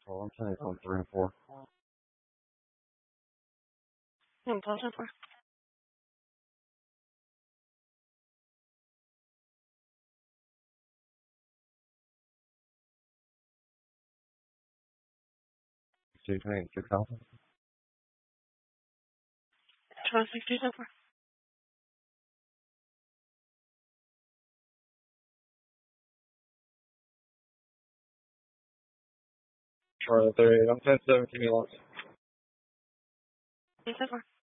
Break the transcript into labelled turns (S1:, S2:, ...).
S1: Well, I'm saying it's on 3 and 4.
S2: Pause it for.
S1: So you're paying 6,000?
S2: 1260 so far.
S1: Charlotte 38. I'm 10-7. Give me lots.
S2: So far.